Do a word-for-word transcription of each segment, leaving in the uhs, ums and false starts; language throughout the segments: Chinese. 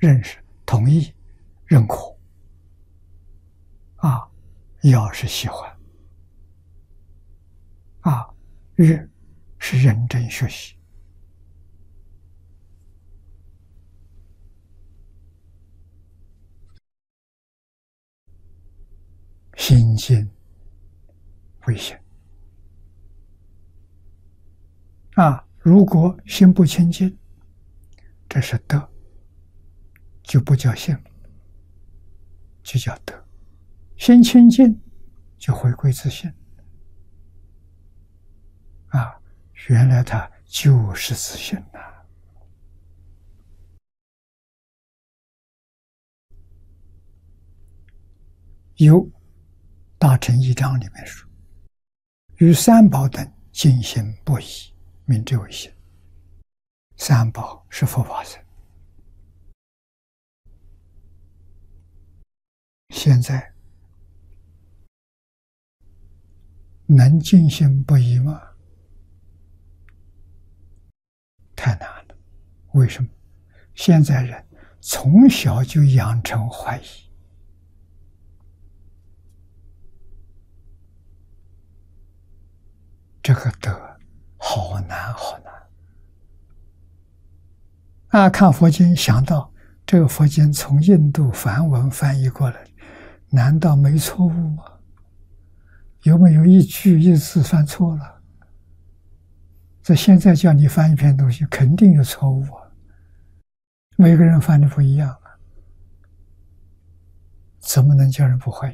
认识、同意、认可。啊，要是喜欢。啊，日是认真学习。心见为性。啊，如果心不清净，这是德，就不叫性，就叫德。心清净，就回归自性。啊，原来它就是自性呐。有大乘一章里面说，与三宝等尽心不移，名之为性。三宝是佛法僧，现在能尽心不移吗？太难了。为什么？现在人从小就养成怀疑。这个德好难好难啊！看佛经想到这个佛经从印度梵文翻译过来，难道没错误吗？有没有一句一字犯错了？这现在叫你翻一篇东西，肯定有错误啊！每个人翻的不一样啊，怎么能叫人不怀疑？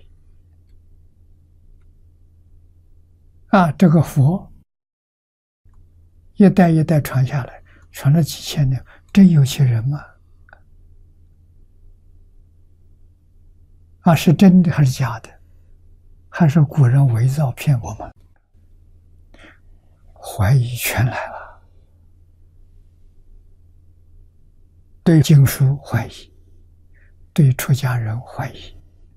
啊，这个佛一代一代传下来，传了几千年，真有其人吗？啊，是真的还是假的？还是古人伪造骗我们？怀疑全来了。对经书怀疑，对出家人怀疑。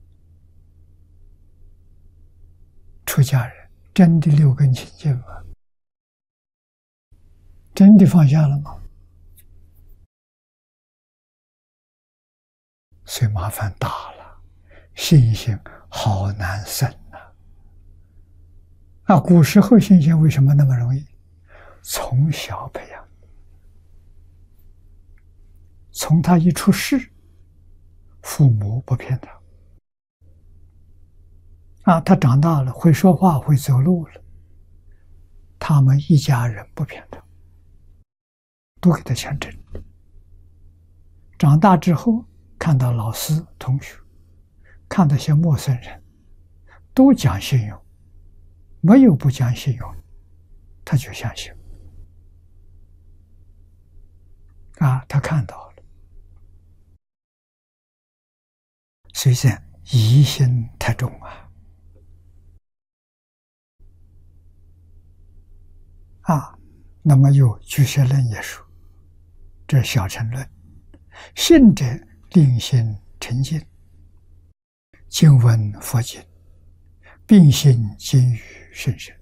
出家人真的六根清净吗？真的放下了吗？所以麻烦大了，信心好难生啊！啊，古时候信心为什么那么容易？从小培养，从他一出世，父母不骗他，啊，他长大了会说话会走路了，他们一家人不骗他，都给他讲真。长大之后看到老师同学，看到些陌生人，都讲信用，没有不讲信用，他就相信。啊，他看到了，所以讲疑心太重啊！啊，那么有居士论也说，这小乘论，信者令心澄净，经闻佛经，并信经语甚深。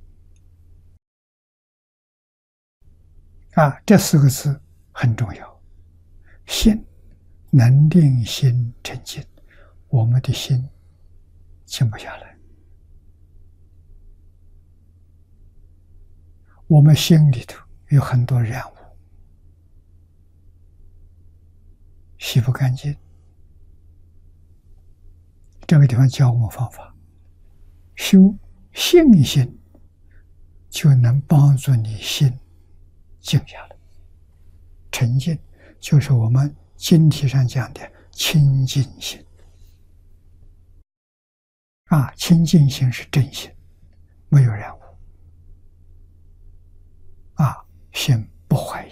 啊，这四个字很重要。信能令心澄净，我们的心静不下来，我们心里头有很多染污，洗不干净。这个地方教我们方法，修信心就能帮助你心静下来。澄净就是我们经题上讲的清净心。啊，清净心是真心，没有染污。啊，心不怀疑，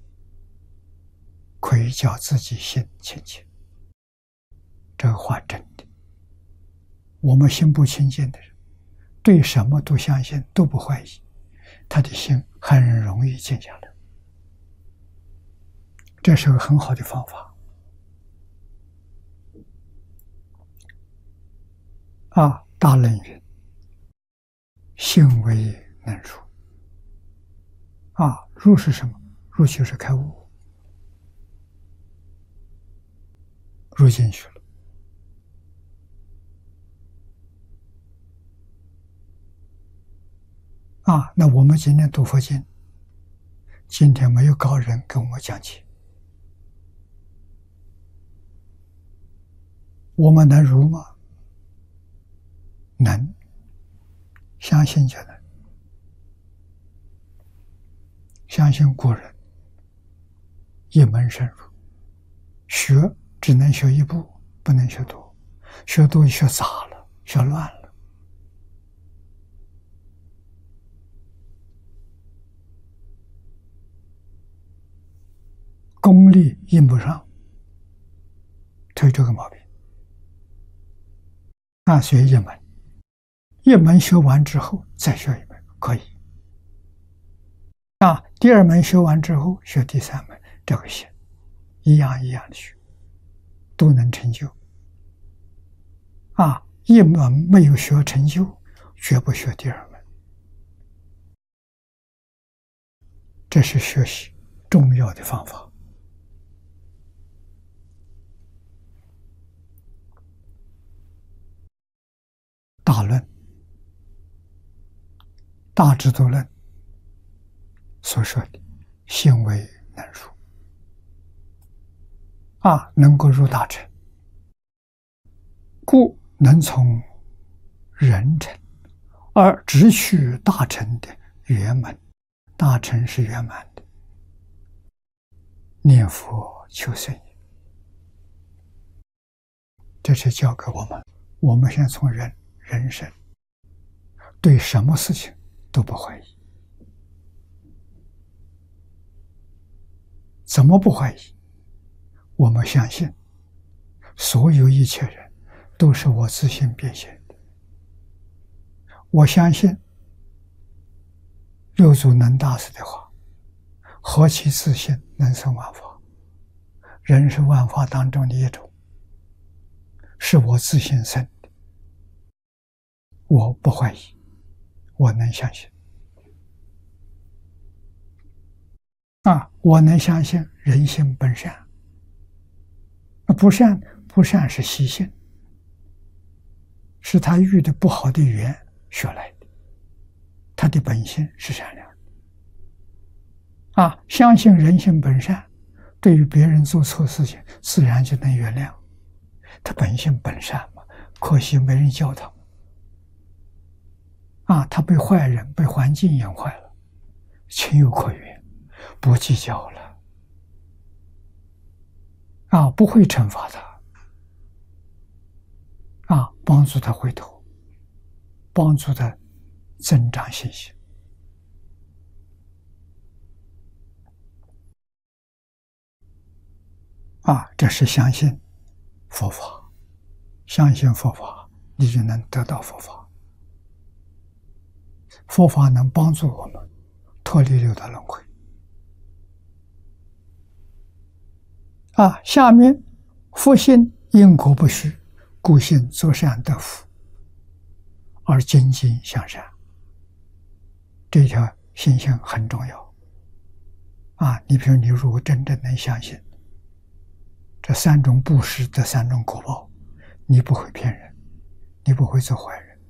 可以叫自己心清净。这个话真的。我们心不清净的人，对什么都相信，都不怀疑，他的心很容易静下来。这是个很好的方法。啊，大论云：信为能入。啊，入是什么？入就是开悟。 入进去了。啊，那我们今天读佛经，今天没有高人给我们讲解，我们能入吗？能，相信就能。相信古人一门深入，学只能学一步，不能学多，学多学杂了，学乱了。功力用不上，推这个毛病。那学一门，一门学完之后再学一门可以。啊，第二门学完之后学第三门，这个行，一样一样的学，都能成就。啊，一门没有学成就，绝不学第二门。这是学习重要的方法。大论、大智度论所说的行为能入，啊，能够入大乘，故能从人乘而直取大乘的圆满。大乘是圆满的，念佛求生也。这是教给我们，我们现在从人人生，对什么事情都不怀疑。怎么不怀疑？我们相信所有一切人都是我自性变现的。我相信六祖能大师的话，何其自性能生万法，人是万法当中的一种，是我自性生的，我不怀疑，我能相信。啊，我能相信人性本善，不善不善是习性，是他遇的不好的缘学来的，他的本性是善良的。啊，相信人性本善，对于别人做错事情，自然就能原谅。他本性本善嘛，可惜没人教他。啊，他被坏人、被环境引坏了，情有可原，不计较了。啊，不会惩罚他。啊，帮助他回头，帮助他增长信心。啊，这是相信佛法，相信佛法，你就能得到佛法。佛法能帮助我们脱离六道轮回。啊，下面复信因果不虚，故信作善得福，而精进向善。这条信心很重要。啊，你比如你如果真正能相信这三种布施的三种果报，你不会骗人，你不会做坏人。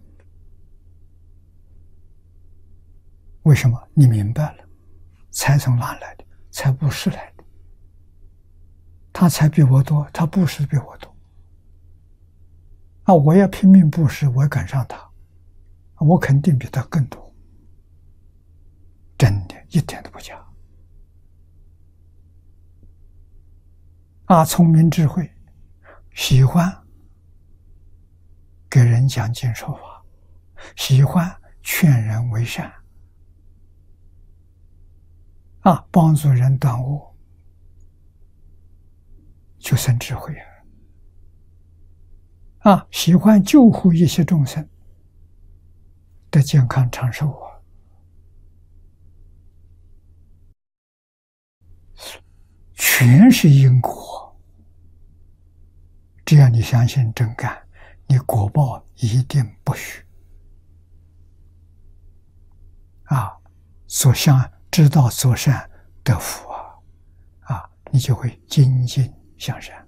为什么？你明白了，财从哪来的？财布施来的。他财比我多，他布施比我多。啊，我要拼命布施，我要赶上他，我肯定比他更多。真的，一点都不假。啊，聪明智慧，喜欢给人讲经说法，喜欢劝人为善，啊，帮助人断恶，就生智慧啊！啊，喜欢救护一切众生的健康长寿啊！全是因果，只要你相信真干，你果报一定不虚。啊，所向知道做善得福啊！啊，你就会精进向善。